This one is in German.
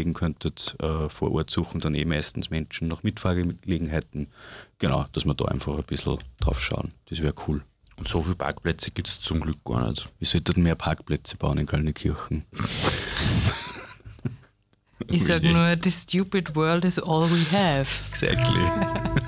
Kollegen könntet vor Ort suchen dann meistens Menschen nach Mitfahrgelegenheiten. Genau, dass wir da einfach ein bisschen drauf schauen. Das wäre cool. Und so viele Parkplätze gibt es zum Glück gar nicht. Wir sollten mehr Parkplätze bauen in Kaltenkirchen. Ich sage nur, the stupid world is all we have. Exactly.